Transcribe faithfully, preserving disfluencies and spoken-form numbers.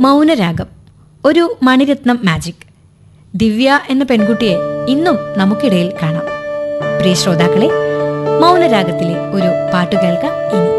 മൗനരാഗം, ഒരു മണിരത്നം മാജിക്. ദിവ്യ എന്ന പെൺകുട്ടിയെ ഇന്നും നമുക്കിടയിൽ കാണാം. പ്രിയ ശ്രോതാക്കളെ, മൗനരാഗത്തിലെ ഒരു പാട്ട് കേൾക്കാം ഇനി.